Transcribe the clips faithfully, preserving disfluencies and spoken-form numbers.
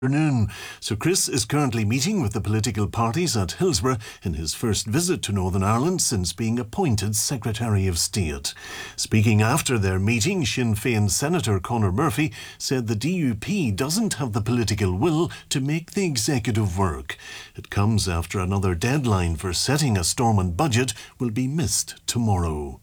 Afternoon. So Chris is currently meeting with the political parties at Hillsborough in his first visit to Northern Ireland since being appointed Secretary of State. Speaking after their meeting, Sinn Féin Senator Conor Murphy said the D U P doesn't have the political will to make the executive work. It comes after another deadline for setting a Stormont budget will be missed tomorrow.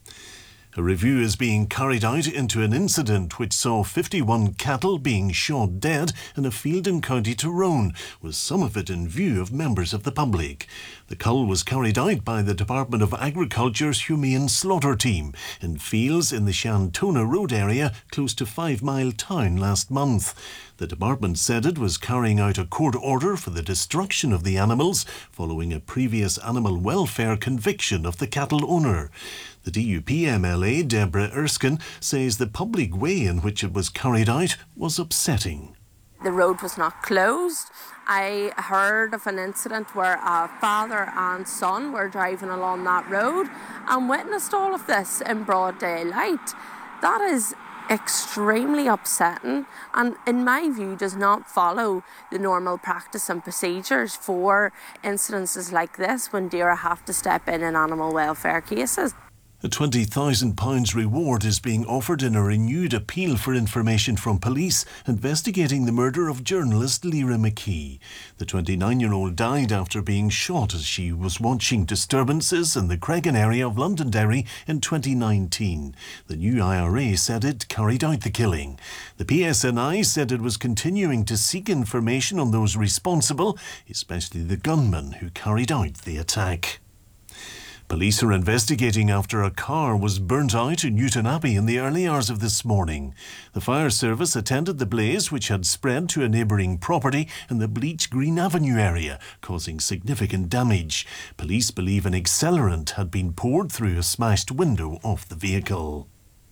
A review is being carried out into an incident which saw fifty-one cattle being shot dead in a field in County Tyrone, with some of it in view of members of the public. The cull was carried out by the Department of Agriculture's Humane Slaughter Team in fields in the Shantona Road area close to Five Mile Town last month. The department said it was carrying out a court order for the destruction of the animals following a previous animal welfare conviction of the cattle owner. The D U P M L A, Deborah Erskine, says the public way in which it was carried out was upsetting. The road was not closed. I heard of an incident where a father and son were driving along that road and witnessed all of this in broad daylight. That is extremely upsetting and, in my view, does not follow the normal practice and procedures for incidences like this when D A R A have to step in in animal welfare cases. A twenty thousand pounds reward is being offered in a renewed appeal for information from police investigating the murder of journalist Lyra McKee. The twenty-nine-year-old died after being shot as she was watching disturbances in the Cregan area of Londonderry in twenty nineteen. The new I R A said it carried out the killing. The P S N I said it was continuing to seek information on those responsible, especially the gunman who carried out the attack. Police are investigating after a car was burnt out in Newtonabbey in the early hours of this morning. The fire service attended the blaze, which had spread to a neighbouring property in the Bleach Green Avenue area, causing significant damage. Police believe an accelerant had been poured through a smashed window of the vehicle.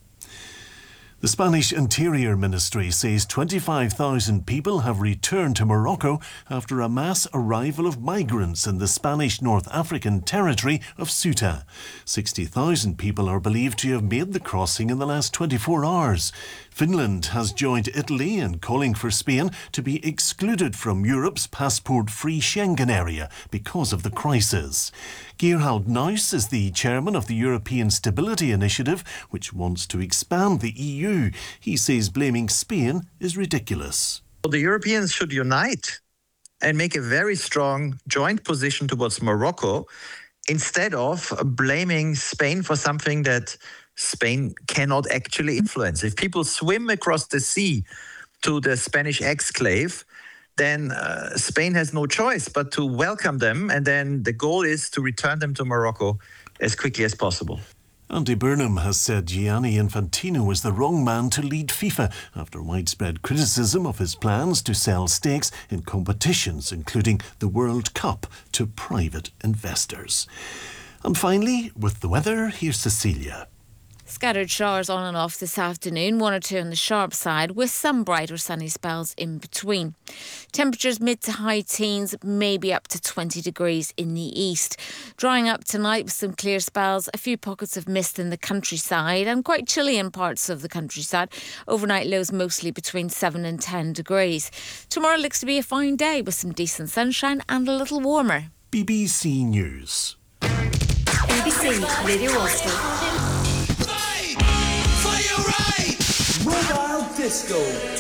The Spanish Interior Ministry says twenty-five thousand people have returned to Morocco after a mass arrival of migrants in the Spanish North African territory of Ceuta. sixty thousand people are believed to have made the crossing in the last twenty-four hours. Finland has joined Italy in calling for Spain to be excluded from Europe's passport-free Schengen area because of the crisis. Gerhard Naus is the chairman of the European Stability Initiative, which wants to expand the E U. He says blaming Spain is ridiculous. Well, the Europeans should unite and make a very strong joint position towards Morocco instead of blaming Spain for something that Spain cannot actually influence. If people swim across the sea to the Spanish exclave, then uh, Spain has no choice but to welcome them, and then the goal is to return them to Morocco as quickly as possible. Andy Burnham has said Gianni Infantino is the wrong man to lead FIFA after widespread criticism of his plans to sell stakes in competitions, including the World Cup, to private investors. And finally, with the weather, here's Cecilia. Scattered showers on and off this afternoon, one or two on the sharp side, with some brighter sunny spells in between. Temperatures mid to high teens, maybe up to twenty degrees in the east. Drying up tonight with some clear spells, a few pockets of mist in the countryside and quite chilly in parts of the countryside. Overnight lows mostly between seven and ten degrees. Tomorrow looks to be a fine day with some decent sunshine and a little warmer. B B C News. B B C Radio Ulster. Mobile Disco.